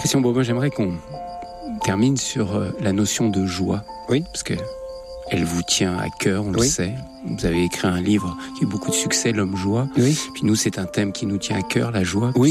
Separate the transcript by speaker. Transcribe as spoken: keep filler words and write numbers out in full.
Speaker 1: Christian Bourbon, j'aimerais qu'on termine sur euh, la notion de joie.
Speaker 2: Oui.
Speaker 1: Parce que elle vous tient à cœur, on
Speaker 2: oui.
Speaker 1: le sait. Vous avez écrit un livre qui a eu beaucoup de succès, L'Homme Joie.
Speaker 2: Oui.
Speaker 1: Puis nous, c'est un thème qui nous tient à cœur, la joie.
Speaker 2: Oui.